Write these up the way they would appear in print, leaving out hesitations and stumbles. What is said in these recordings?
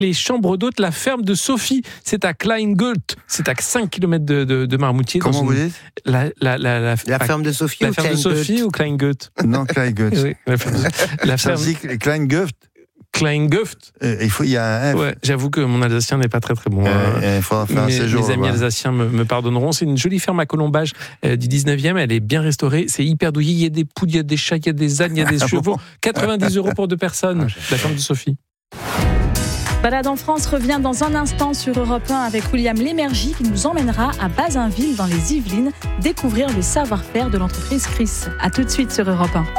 Les chambres d'hôtes, la ferme de Sophie, c'est à Kleingult, c'est à 5 km de Marmoutier. Comment vous dites ? La ferme de Sophie ou Kleingult ? La ferme de Sophie ou Kleingult ? Non, Kleingult. Oui, la ferme. Kleingult. Kleingult. Il y a un F. Ouais, j'avoue que mon alsacien n'est pas très très bon. Il faudra faire un séjour. Mes amis alsaciens me pardonneront. C'est une jolie ferme à Colombage du 19e. Elle est bien restaurée. C'est hyper douillet. Il y a des poules, il y a des chats, il y a des ânes, il y a des chevaux. 90 € pour 2 personnes. La ferme de Sophie. Balade en France revient dans un instant sur Europe 1 avec William Lémergie qui nous emmènera à Bazainville dans les Yvelines découvrir le savoir-faire de l'entreprise Chris. A tout de suite sur Europe 1.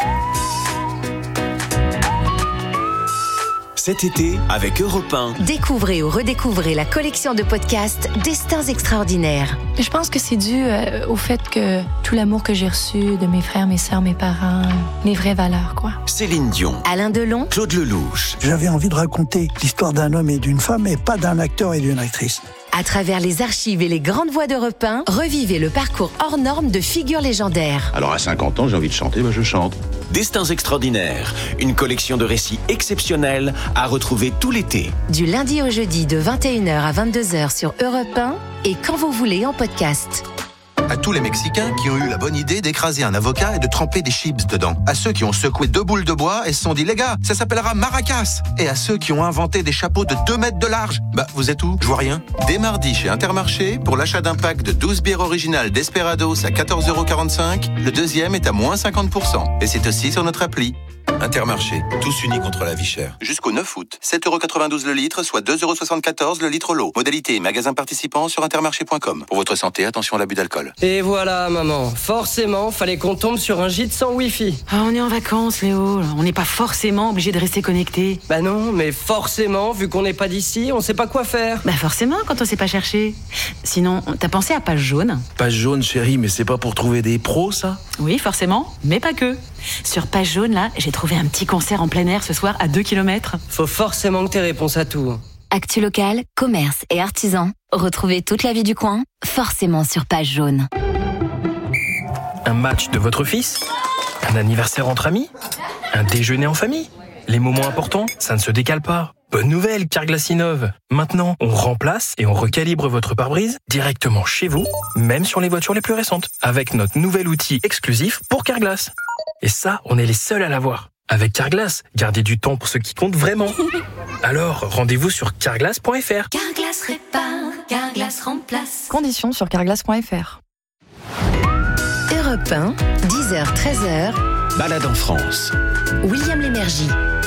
Cet été, avec Europe 1. Découvrez ou redécouvrez la collection de podcasts Destins extraordinaires. Je pense que c'est dû au fait que tout l'amour que j'ai reçu de mes frères, mes sœurs, mes parents, les vraies valeurs, quoi. Céline Dion, Alain Delon, Claude Lelouch. J'avais envie de raconter l'histoire d'un homme et d'une femme, et pas d'un acteur et d'une actrice. À travers les archives et les grandes voix d'Europe 1, revivez le parcours hors norme de figures légendaires. Alors à 50 ans, j'ai envie de chanter, je chante. Destins extraordinaires, une collection de récits exceptionnels à retrouver tout l'été. Du lundi au jeudi de 21h à 22h sur Europe 1 et quand vous voulez en podcast. À tous les Mexicains qui ont eu la bonne idée d'écraser un avocat et de tremper des chips dedans. À ceux qui ont secoué 2 boules de bois et se sont dit, les gars, ça s'appellera maracas. Et à ceux qui ont inventé des chapeaux de 2 mètres de large. Vous êtes où ? Je vois rien. Dès mardi chez Intermarché, pour l'achat d'un pack de 12 bières originales Desperados à 14,45 €, le deuxième est à moins 50%. Et c'est aussi sur notre appli. Intermarché, tous unis contre la vie chère. Jusqu'au 9 août, 7,92 € le litre, soit 2,74 € le litre l'eau. Modalité et magasin participant sur intermarché.com. Pour votre santé, attention à l'abus d'alcool. Et voilà, maman. Forcément, fallait qu'on tombe sur un gîte sans Wi-Fi. On est en vacances, Léo. On n'est pas forcément obligé de rester connecté. Non, mais forcément, vu qu'on n'est pas d'ici, on sait pas quoi faire. Forcément, quand on sait pas chercher. Sinon, t'as pensé à Page Jaune ? Page Jaune, chérie, mais c'est pas pour trouver des pros, ça ? Oui, forcément, mais pas que. Sur Page Jaune, là, j'ai trouvé un petit concert en plein air ce soir à 2 km. Faut forcément que t'aies réponse à tout. Actu locale, commerce et artisans. Retrouvez toute la vie du coin, forcément sur Page Jaune. Un match de votre fils ? Un anniversaire entre amis ? Un déjeuner en famille ? Les moments importants, ça ne se décale pas. Bonne nouvelle, Carglass innove. Maintenant, on remplace et on recalibre votre pare-brise directement chez vous, même sur les voitures les plus récentes, avec notre nouvel outil exclusif pour Carglass. Et ça, on est les seuls à l'avoir. Avec Carglass, gardez du temps pour ce qui compte vraiment. Alors, rendez-vous sur carglass.fr. Carglass répare, Carglass remplace. Conditions sur carglass.fr. Europe 1, 10h-13h. Balade en France. William Lémergie.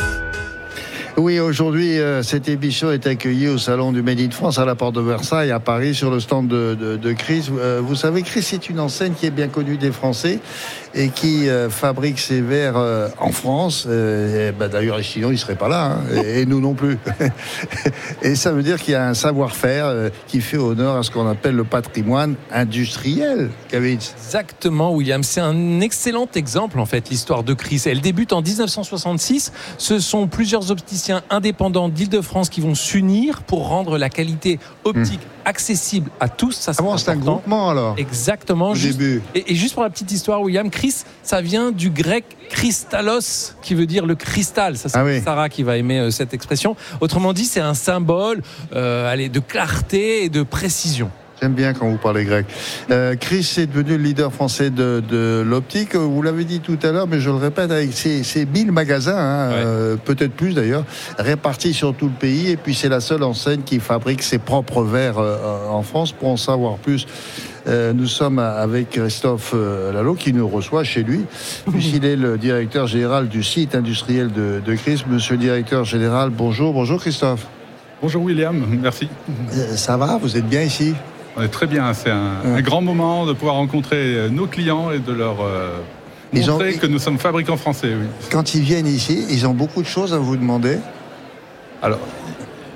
Oui, aujourd'hui, cette émission est accueillie au salon du Made in France à la porte de Versailles, à Paris, sur le stand de Chris. Vous savez, Chris, c'est une enseigne qui est bien connue des Français et qui fabrique ses verres en France. D'ailleurs, sinon, ils ne seraient pas là, et nous non plus. Et ça veut dire qu'il y a un savoir-faire qui fait honneur à ce qu'on appelle le patrimoine industriel. Exactement, William. C'est un excellent exemple, en fait, l'histoire de Chris. Elle débute en 1966. Ce sont plusieurs opticiens indépendants d'Île-de-France qui vont s'unir pour rendre la qualité optique accessible à tous. Ça, c'est un groupement, alors. Exactement. Au début. Et juste pour la petite histoire, William, Chris, ça vient du grec kristallos, qui veut dire le cristal. Ça, c'est Sarah qui va aimer cette expression. Autrement dit, c'est un symbole de clarté et de précision. J'aime bien quand vous parlez grec. Chris est devenu le leader français de l'optique. Vous l'avez dit tout à l'heure, mais je le répète, avec ses 1000 magasins, peut-être plus d'ailleurs, répartis sur tout le pays. Et puis c'est la seule enseigne qui fabrique ses propres verres en France. Pour en savoir plus, nous sommes avec Christophe Lalo, qui nous reçoit chez lui, puisqu'il est le directeur général du site industriel de Chris. Monsieur le directeur général, bonjour. Bonjour Christophe. Bonjour William, merci. Ça va, vous êtes bien ici ? On est très bien, c'est un grand moment de pouvoir rencontrer nos clients et de leur montrer que nous sommes fabricants français. Oui. Quand ils viennent ici, ils ont beaucoup de choses à vous demander. Alors,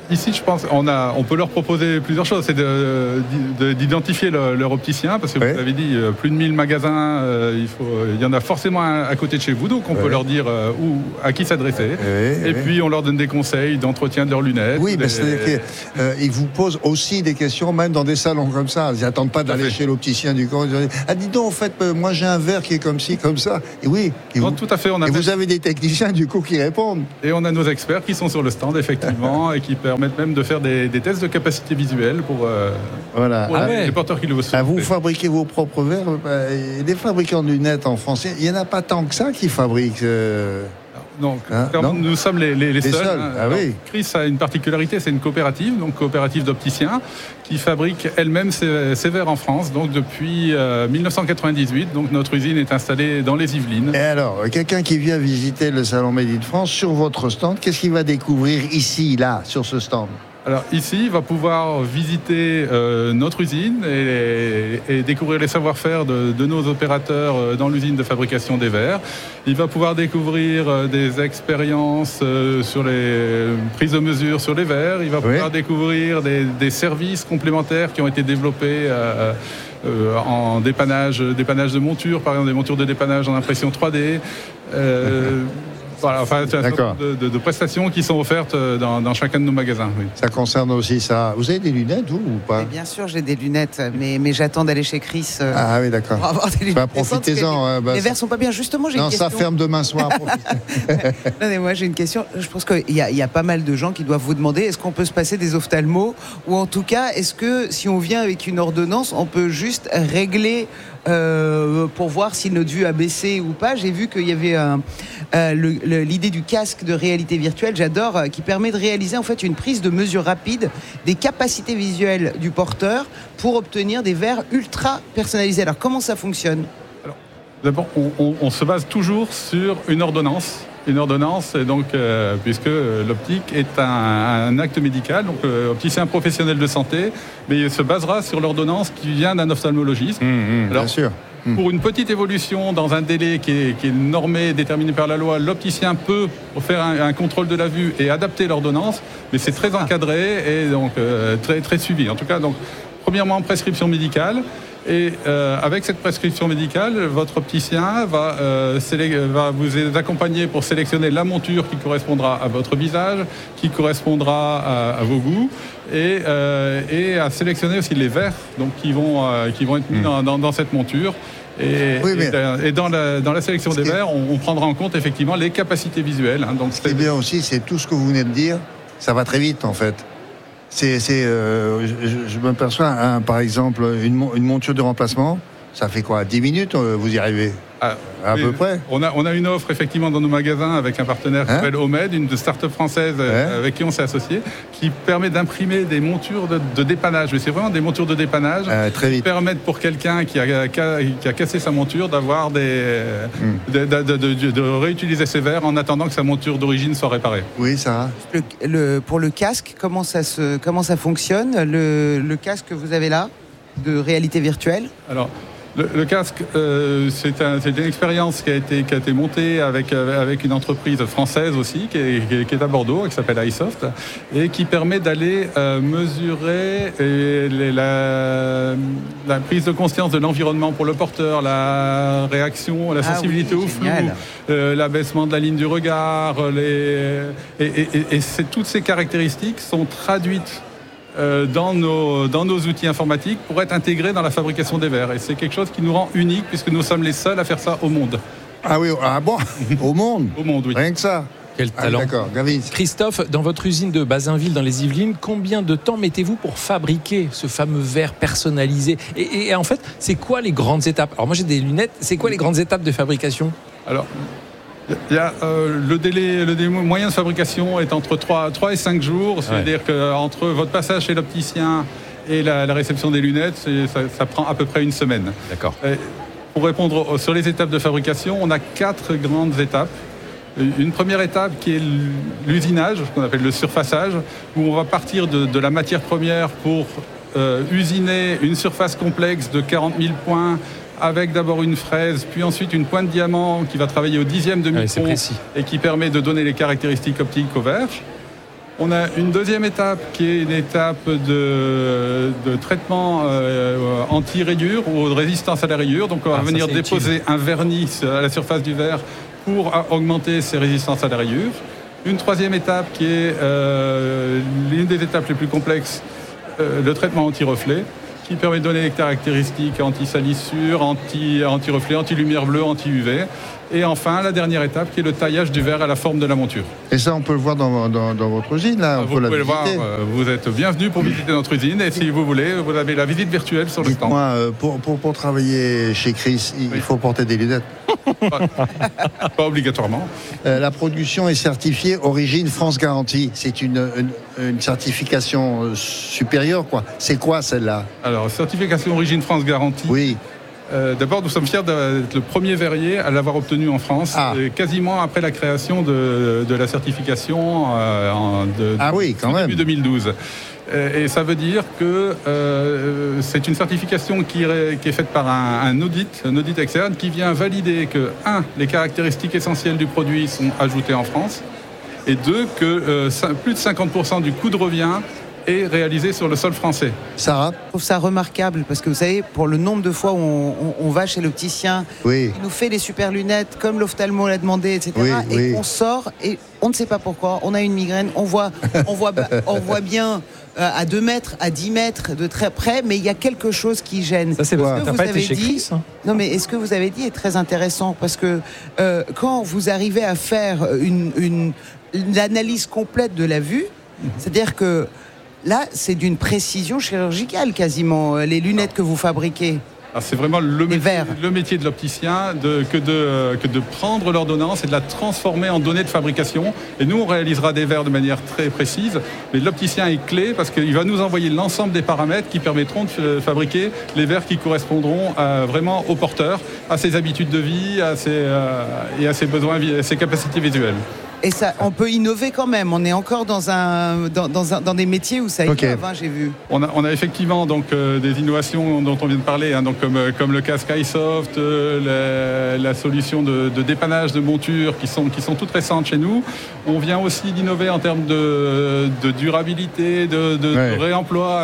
Ici, je pense on peut leur proposer plusieurs choses. C'est d'identifier leur opticien, parce que vous avez dit plus de 1000 magasins, il y en a forcément un à côté de chez vous, donc on peut leur dire à qui s'adresser. Et puis on leur donne des conseils d'entretien de leurs lunettes. Oui, mais c'est-à-dire qu'ils vous posent aussi des questions, même dans des salons comme ça. Ils n'attendent pas d'aller chez l'opticien du coin. Ils disent, dis donc, en fait, moi j'ai un verre qui est comme ci, comme ça. Et oui. Tout à fait. Vous avez des techniciens du coup qui répondent. Et on a nos experts qui sont sur le stand, effectivement, et qui permettent même de faire des tests de capacité visuelle pour les porteurs qui le souhaitent. Vous fabriquez vos propres verres. Les fabricants de lunettes en France, il n'y en a pas tant que ça qui fabriquent. Donc, nous sommes les seuls. Chris a une particularité, c'est une coopérative, donc coopérative d'opticiens, qui fabrique elle-même ses verres en France, donc depuis 1998. Donc notre usine est installée dans les Yvelines. Et alors, quelqu'un qui vient visiter le salon Made in France sur votre stand, qu'est-ce qu'il va découvrir ici, là, sur ce stand ? Alors ici, il va pouvoir visiter notre usine et découvrir les savoir-faire de nos opérateurs dans l'usine de fabrication des verres. Il va pouvoir découvrir des expériences sur les prises de mesure sur les verres. Il va pouvoir découvrir des services complémentaires qui ont été développés en dépannage de montures, par exemple des montures de dépannage en impression 3D. Voilà, enfin, c'est un certain nombre de prestations qui sont offertes dans chacun de nos magasins. Oui. Ça concerne aussi ça. Vous avez des lunettes, vous, ou pas ? Bien sûr, j'ai des lunettes, mais j'attends d'aller chez Chris. Ah oui, d'accord. Pour avoir des lunettes. Profitez-en. Les verres sont pas bien. Justement, j'ai une question. Non, ça ferme demain soir. Non, mais moi, j'ai une question. Je pense qu'il y a pas mal de gens qui doivent vous demander, est-ce qu'on peut se passer des ophtalmos ? Ou en tout cas, est-ce que si on vient avec une ordonnance, on peut juste régler pour voir si notre vue a baissé ou pas. J'ai vu qu'il y avait l'idée du casque de réalité virtuelle, j'adore, qui permet de réaliser en fait une prise de mesure rapide des capacités visuelles du porteur pour obtenir des verres ultra personnalisés. Alors comment ça fonctionne ? Alors, d'abord, on se base toujours sur une ordonnance. Une ordonnance, donc, puisque l'optique est un acte médical, donc opticien professionnel de santé, mais il se basera sur l'ordonnance qui vient d'un ophtalmologiste. Alors, bien sûr. Pour une petite évolution dans un délai qui est normé, déterminé par la loi, l'opticien peut faire un contrôle de la vue et adapter l'ordonnance, mais c'est très encadré et donc très, très suivi. En tout cas, donc, premièrement, prescription médicale. Et avec cette prescription médicale, votre opticien va vous accompagner pour sélectionner la monture qui correspondra à votre visage, qui correspondra à vos goûts, et à sélectionner aussi les verres donc, qui vont être mis dans cette monture. Et dans la sélection des verres, on prendra en compte effectivement les capacités visuelles. Donc, ce qui est bien aussi, c'est tout ce que vous venez de dire, ça va très vite en fait. Je m'aperçois, par exemple, une monture de remplacement, ça fait quoi, 10 minutes, vous y arrivez à peu près. On a une offre effectivement dans nos magasins avec un partenaire qui s'appelle Omed, une start-up française avec qui on s'est associé, qui permet d'imprimer des montures de dépannage. Mais c'est vraiment des montures de dépannage qui permettent pour quelqu'un qui a cassé sa monture d'avoir de réutiliser ses verres en attendant que sa monture d'origine soit réparée. Oui, ça. Pour le casque, comment ça fonctionne ? Le casque que vous avez là, de réalité virtuelle ? Alors, le casque, c'est une expérience qui a été montée avec une entreprise française aussi, qui est à Bordeaux, qui s'appelle iSoft, et qui permet d'aller mesurer la prise de conscience de l'environnement pour le porteur, la réaction, la sensibilité au flou, l'abaissement de la ligne du regard, toutes ces caractéristiques sont traduites dans nos outils informatiques pour être intégrés dans la fabrication des verres. Et c'est quelque chose qui nous rend unique puisque nous sommes les seuls à faire ça au monde. Ah oui, bon, au monde. Au monde, oui. Rien que ça. Quel talent. D'accord, Gavin. Christophe, dans votre usine de Bazainville dans les Yvelines, combien de temps mettez-vous pour fabriquer ce fameux verre personnalisé ? Et en fait, c'est quoi les grandes étapes ? Alors moi j'ai des lunettes, c'est quoi les grandes étapes de fabrication ? Alors, il y a le délai moyen de fabrication est entre 3 et 5 jours. C'est-à-dire qu'entre votre passage chez l'opticien et la réception des lunettes, ça prend à peu près une semaine. D'accord. Pour répondre sur les étapes de fabrication, on a 4 grandes étapes. Une première étape qui est l'usinage, ce qu'on appelle le surfaçage, où on va partir de la matière première pour usiner une surface complexe de 40 000 points, avec d'abord une fraise, puis ensuite une pointe de diamant qui va travailler au 10e de micron et qui permet de donner les caractéristiques optiques au verre. On a une deuxième étape qui est une étape de traitement anti-rayures ou de résistance à la rayure. Donc on va venir déposer un vernis à la surface du verre pour augmenter ces résistances à la rayure. Une troisième étape qui est l'une des étapes les plus complexes, le traitement anti-reflet, qui permet de donner des caractéristiques anti-salissure, anti-reflet, anti-lumière bleue, anti-UV. Et enfin, la dernière étape qui est le taillage du verre à la forme de la monture. Et ça, on peut le voir dans votre usine, là. Vous pouvez le voir, vous êtes bienvenus pour visiter notre usine. Et si vous voulez, vous avez la visite virtuelle sur le stand. Dites-moi, pour travailler chez Chris, il faut porter des lunettes. Pas obligatoirement. La production est certifiée Origine France Garantie. C'est une certification supérieure, quoi. C'est quoi celle-là? Alors, certification Origine France Garantie. Oui. D'abord, nous sommes fiers d'être le premier verrier à l'avoir obtenu en France, quasiment après la création de la certification début 2012. Et ça veut dire que c'est une certification qui est faite par un audit externe qui vient valider que, 1, les caractéristiques essentielles du produit sont ajoutées en France, et 2, que plus de 50% du coût de revient est réalisé sur le sol français. Sarah ? Je trouve ça remarquable parce que vous savez, pour le nombre de fois où on va chez l'opticien, il nous fait les super lunettes comme l'ophtalmo l'a demandé, etc. Et on sort et on ne sait pas pourquoi, on a une migraine, on voit bien à 2 mètres, à 10 mètres de très près, mais il y a quelque chose qui gêne. Ça, c'est parce que t'as pas été chez Chris, hein. Non, mais ce que vous avez dit est très intéressant parce que quand vous arrivez à faire une analyse complète de la vue, c'est-à-dire que là, c'est d'une précision chirurgicale quasiment, les lunettes que vous fabriquez. Alors c'est vraiment le métier de l'opticien que de prendre l'ordonnance et de la transformer en données de fabrication. Et nous, on réalisera des verres de manière très précise. Mais l'opticien est clé parce qu'il va nous envoyer l'ensemble des paramètres qui permettront de fabriquer les verres qui correspondront vraiment au porteur, à ses habitudes de vie et à ses besoins, à ses capacités visuelles. Et ça, on peut innover quand même. On est encore dans des métiers où ça innove, j'ai vu. On a effectivement donc des innovations dont on vient de parler, hein, donc comme le casque iSoft, la solution de dépannage de montures qui sont toutes récentes chez nous. On vient aussi d'innover en termes de durabilité, de réemploi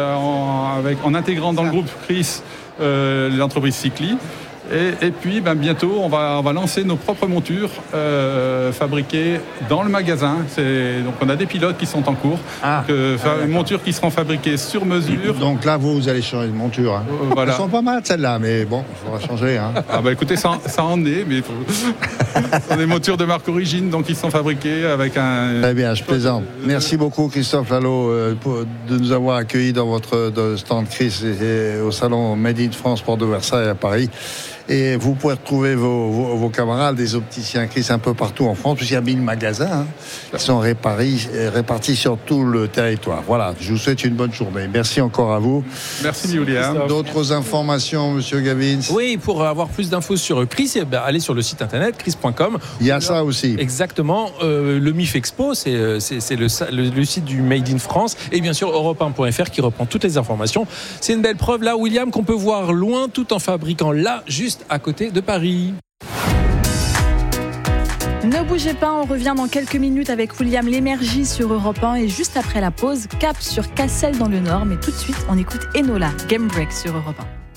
en intégrant dans le groupe Chris l'entreprise Cycli. Et puis bientôt on va lancer nos propres montures fabriquées dans le magasin. Donc on a des pilotes qui sont en cours. Montures qui seront fabriquées sur mesure. Donc là vous allez changer de monture. Hein. Voilà. Elles sont pas mal celles-là, mais bon, il faudra changer. Hein. Écoutez, ça en est, mais ce sont des montures de marque Origine, donc ils sont fabriqués avec un. Très bien, je plaisante. Merci beaucoup Christophe Lalo de nous avoir accueillis dans votre stand Chris au salon Made in France Porte de Versailles à Paris. Et vous pouvez retrouver vos camarades, des opticiens Chris un peu partout en France, puisqu'il y a 1000 magasins qui sont répartis sur tout le territoire. Voilà, je vous souhaite une bonne journée. Merci encore à vous. Merci William. D'autres informations, Monsieur Gavins? Oui, pour avoir plus d'infos sur Chris, allez sur le site internet chris.com. Il y a ça aussi. Exactement. Le MIF Expo, c'est le site du Made in France. Et bien sûr, europe1.fr qui reprend toutes les informations. C'est une belle preuve là, William, qu'on peut voir loin tout en fabriquant là, juste à côté de Paris. Ne bougez pas, on revient dans quelques minutes avec William Lémergie sur Europe 1 et juste après la pause, cap sur Cassel dans le Nord. Mais tout de suite, on écoute Enola, Game Break sur Europe 1.